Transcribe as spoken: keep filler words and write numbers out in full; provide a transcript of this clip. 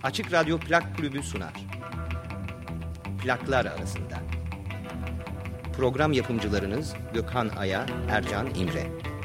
Açık Radyo Plak Kulübü sunar. Plaklar arasında. Program yapımcılarınız Gökhan Aya, Ercan İmre.